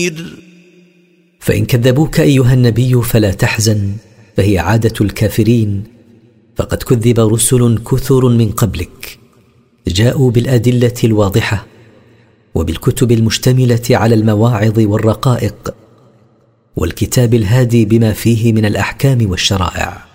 فإن كذبوك أيها النبي فلا تحزن، فهي عادة الكافرين، فقد كذب رسل كثر من قبلك جاءوا بالأدلة الواضحة وبالكتب المشتملة على المواعظ والرقائق والكتاب الهادي بما فيه من الأحكام والشرائع.